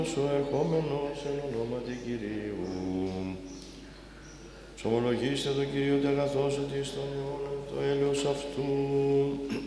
ο ερχόμενος εν ονόματι Κυρίου. Ψωμολογήστε το Κύριο τε αγαθός ότι εις τον αιώνα το έλεος αυτού.